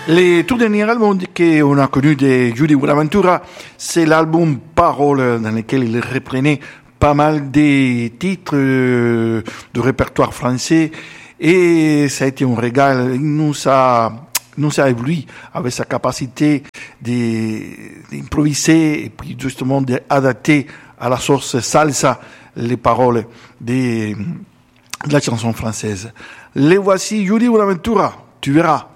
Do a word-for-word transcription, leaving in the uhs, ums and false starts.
Les tout derniers albums qu'on a connus de Judy Buenaventura, c'est l'album Parole, dans lequel il reprenait pas mal des titres de répertoire français, et ça a été un régal. Il nous a, nous a ébloui avec sa capacité d'improviser et puis justement d'adapter à la sauce salsa les paroles de, de la chanson française. Les voici, Judy Buenaventura, tu verras.